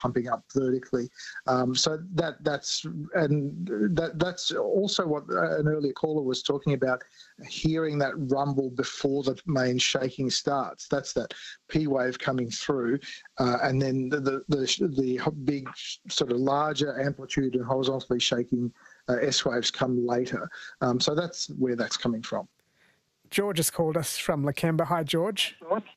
pumping up vertically. So that's also what an earlier caller was talking about, hearing that rumble before the main shaking starts. That's that P wave coming through, and then the big sort of larger amplitude and horizontally shaking S waves come later. So that's where that's coming from. George has called us from Lakemba. Hi, George.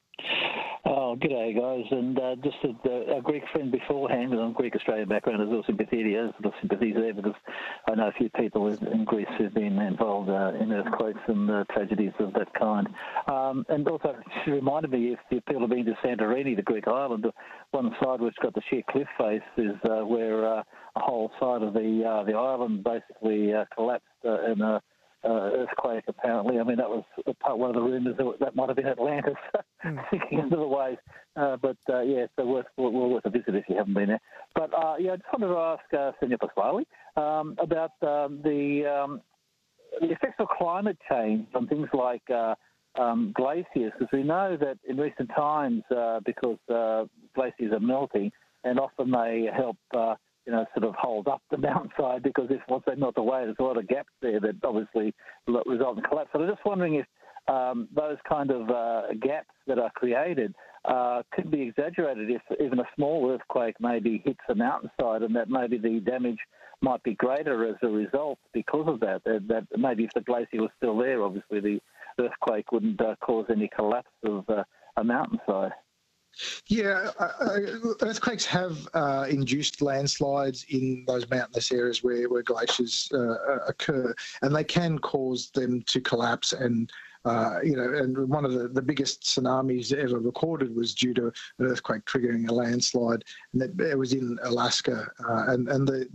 Oh, g'day, guys. And just a Greek friend beforehand, and I'm Greek Australian background, there's also sympathies there, because I know a few people in Greece who've been involved in earthquakes and tragedies of that kind. And also, it reminded me, if people have been to Santorini, the Greek island, one side which got the sheer cliff face is where a whole side of the island basically collapsed in a earthquake, apparently. I mean, that was one of the rumours that might have been Atlantis sinking into the waves. Yeah, so worth a visit if you haven't been there. But, I just wanted to ask Senor Pasquale about the effects of climate change on things like glaciers, because we know that in recent times, because glaciers are melting, and often they help sort of hold up the mountainside, because once they melt away, there's a lot of gaps there that obviously result in collapse. So I'm just wondering if those kind of gaps that are created could be exaggerated if even a small earthquake maybe hits the mountainside, and that maybe the damage might be greater as a result because of that. That maybe if the glacier was still there, obviously the earthquake wouldn't cause any collapse of a mountainside. Yeah, earthquakes have induced landslides in those mountainous areas where glaciers occur, and they can cause them to collapse. And and one of the biggest tsunamis ever recorded was due to an earthquake triggering a landslide, and it was in Alaska, and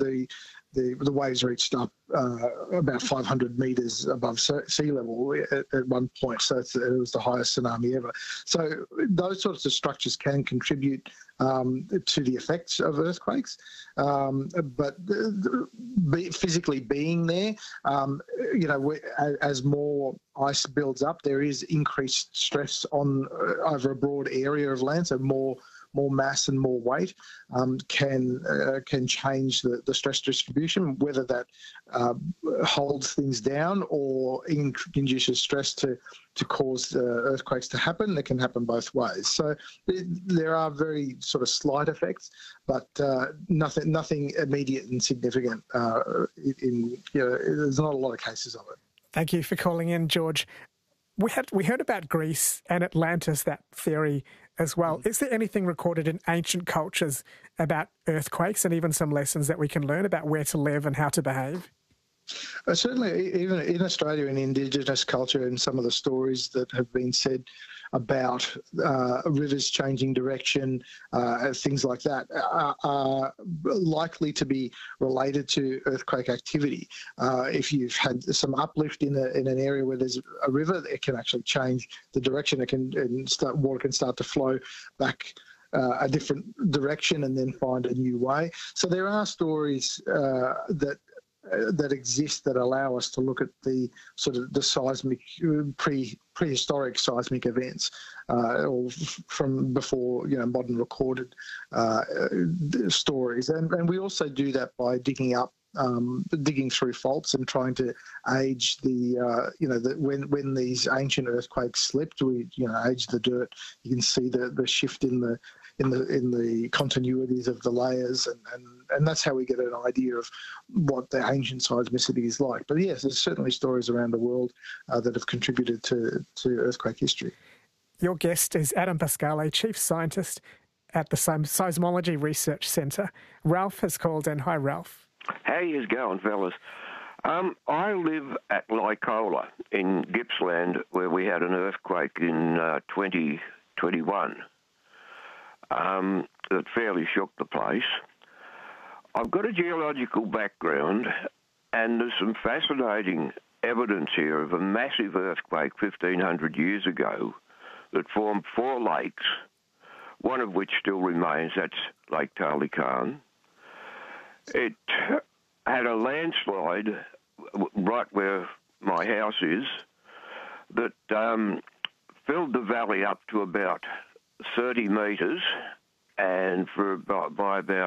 the waves reached up about 500 metres above sea level at one point, so it was the highest tsunami ever. So those sorts of structures can contribute to the effects of earthquakes, but physically being there, as more ice builds up, there is increased stress over a broad area of land, so more mass and more weight can change the stress distribution, whether that holds things down or induces stress to cause earthquakes to happen. It can happen both ways. So there are very sort of slight effects, but nothing immediate and significant. There's not a lot of cases of it. Thank you for calling in, George. We heard about Greece and Atlantis, that theory as well. Is there anything recorded in ancient cultures about earthquakes, and even some lessons that we can learn about where to live and how to behave? Certainly, even in Australia, in Indigenous culture, and some of the stories that have been said about rivers changing direction, things like that, are likely to be related to earthquake activity. If you've had some uplift in an area where there's a river, it can actually change the direction. Water can start to flow back a different direction and then find a new way. So there are stories that exist that allow us to look at the sort of the seismic prehistoric seismic events, or from before modern recorded stories, and we also do that by digging through faults and trying to age when these ancient earthquakes slipped, we age the dirt. You can see the shift in the continuities of the layers, and that's how we get an idea of what the ancient seismicity is like. But yes, there's certainly stories around the world that have contributed to earthquake history. Your guest is Adam Pasquale, Chief Scientist at the Seismology Research Centre. Ralph has called in. Hi, Ralph. How yous going, fellas? I live at Lycola in Gippsland, where we had an earthquake in 2021 that fairly shook the place. I've got a geological background, and there's some fascinating evidence here of a massive earthquake 1,500 years ago that formed 4 lakes, one of which still remains. That's Lake Talikan. It had a landslide right where my house is that filled the valley up to about 30 metres, and by about